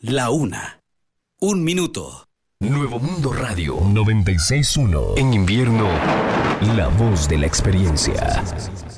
La una. Un minuto. Nuevo Mundo Radio 96.1. En invierno, la voz de la experiencia.